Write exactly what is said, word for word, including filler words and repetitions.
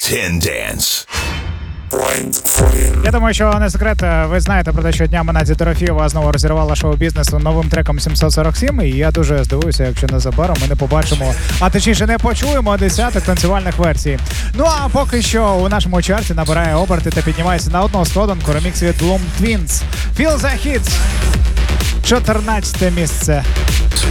Ten Dance. Я думаю, що не секрет, ви знаєте про те, що днями Надя Дорофєєва знову розірвала шоу-бізнес новим треком сімсот сорок сім, і я дуже здивуюся, якщо незабаром ми не побачимо, а точніше не почуємо десяток танцювальних версій. Ну а поки що у нашому чарті набирає оберти та піднімається на одну сходинку ремікс від Bloom Twins. Feel the Hits. чотирнадцяте місце.